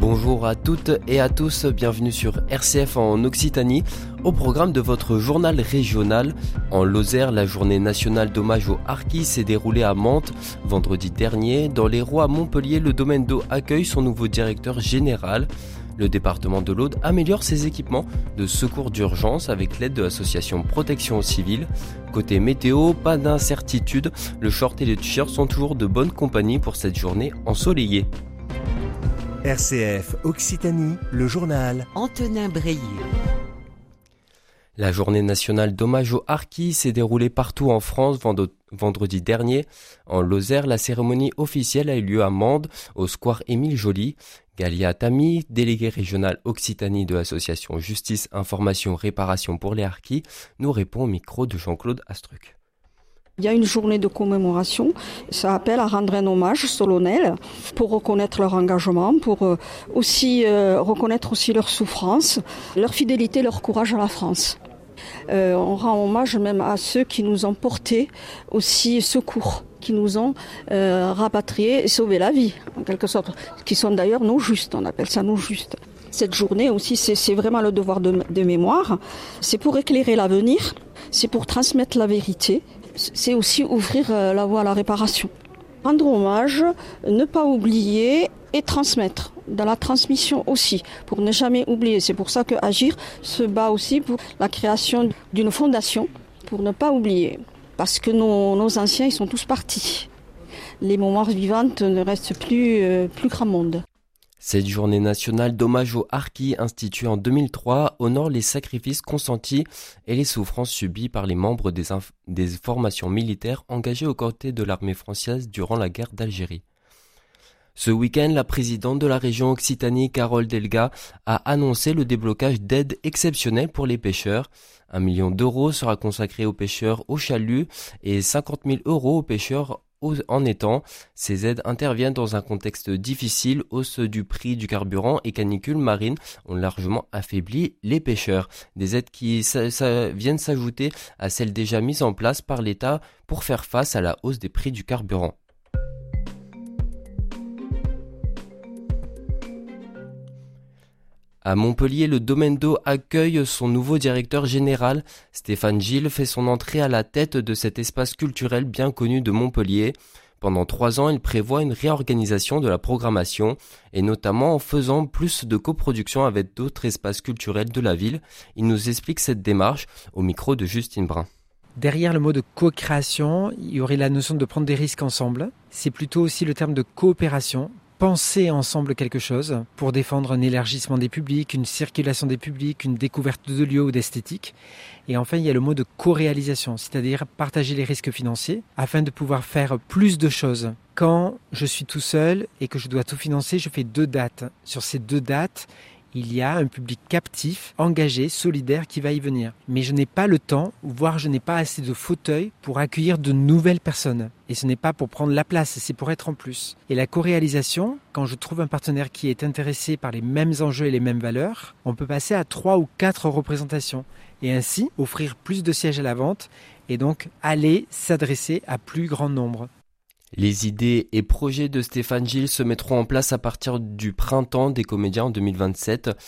Bonjour à toutes et à tous, bienvenue sur RCF en Occitanie. Au programme de votre journal régional, en Lozère, la journée nationale d'hommage aux harkis s'est déroulée à Mantes vendredi dernier. Dans l'Hérault à Montpellier, le domaine d'eau accueille son nouveau directeur général. Le département de l'Aude améliore ses équipements de secours d'urgence avec l'aide de l'association Protection Civile. Côté météo, pas d'incertitude, le short et le t-shirt sont toujours de bonne compagnie pour cette journée ensoleillée. RCF Occitanie, le journal. Antonin Breillet. La journée nationale d'hommage aux harkis s'est déroulée partout en France vendredi dernier. En Lozère, la cérémonie officielle a eu lieu à Mende, au square Émile Joly. Galia Tami, déléguée régionale Occitanie de l'association Justice, Information, Réparation pour les harkis, nous répond au micro de Jean-Claude Astruc. Il y a une journée de commémoration, ça appelle à rendre un hommage solennel pour reconnaître leur engagement, pour reconnaître aussi leur souffrance, leur fidélité, leur courage à la France. On rend hommage même à ceux qui nous ont porté aussi secours, qui nous ont rapatriés et sauvé la vie, en quelque sorte, qui sont d'ailleurs nos justes, on appelle ça nos justes. Cette journée aussi, c'est vraiment le devoir de mémoire, c'est pour éclairer l'avenir, c'est pour transmettre la vérité. C'est aussi ouvrir la voie à la réparation. Rendre hommage, ne pas oublier et transmettre. Dans la transmission aussi, pour ne jamais oublier. C'est pour ça que Agir se bat aussi pour la création d'une fondation, pour ne pas oublier. Parce que nos anciens, ils sont tous partis. Les mémoires vivantes ne restent plus grand monde. Cette journée nationale d'hommage aux harkis instituée en 2003 honore les sacrifices consentis et les souffrances subies par les membres des formations militaires engagées aux côtés de l'armée française durant la guerre d'Algérie. Ce week-end, la présidente de la région Occitanie, Carole Delga, a annoncé le déblocage d'aides exceptionnelles pour les pêcheurs. 1 million d'euros sera consacré aux pêcheurs au chalut et 50 000 euros aux pêcheurs en étang. Ces aides interviennent dans un contexte difficile, hausse du prix du carburant et canicule marine ont largement affaibli les pêcheurs. Des aides qui viennent s'ajouter à celles déjà mises en place par l'État pour faire face à la hausse des prix du carburant. À Montpellier, le domaine d'eau accueille son nouveau directeur général. Stéphane Gilles fait son entrée à la tête de cet espace culturel bien connu de Montpellier. Pendant 3 ans, il prévoit une réorganisation de la programmation et notamment en faisant plus de coproduction avec d'autres espaces culturels de la ville. Il nous explique cette démarche au micro de Justine Brun. Derrière le mot de co-création, il y aurait la notion de prendre des risques ensemble. C'est plutôt aussi le terme de coopération. Penser ensemble quelque chose pour défendre un élargissement des publics, une circulation des publics, une découverte de lieux ou d'esthétique. Et enfin, il y a le mot de co-réalisation, c'est-à-dire partager les risques financiers afin de pouvoir faire plus de choses. Quand je suis tout seul et que je dois tout financer, je fais 2 dates. Sur ces 2 dates, il y a un public captif, engagé, solidaire qui va y venir. Mais je n'ai pas le temps, voire je n'ai pas assez de fauteuils pour accueillir de nouvelles personnes. Et ce n'est pas pour prendre la place, c'est pour être en plus. Et la co-réalisation, quand je trouve un partenaire qui est intéressé par les mêmes enjeux et les mêmes valeurs, on peut passer à 3 ou 4 représentations. Et ainsi, offrir plus de sièges à la vente et donc aller s'adresser à plus grand nombre. Les idées et projets de Stéphane Gilles se mettront en place à partir du printemps des comédiens en 2027.